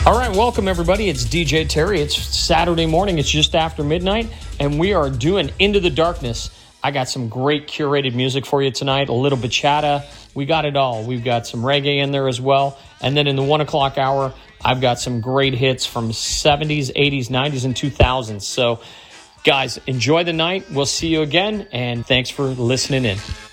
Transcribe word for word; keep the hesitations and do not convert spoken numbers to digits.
All right, welcome everybody. It's D J Terry. It's Saturday morning. It's just after midnight, and we are doing Into the Darkness. I got some great curated music for you tonight, a little bachata. We got it all. We've got some reggae in there as well. And then in the one o'clock hour, I've got some great hits from seventies, eighties, nineties, and two thousands. So, guys, enjoy the night. We'll see you again, and thanks for listening in.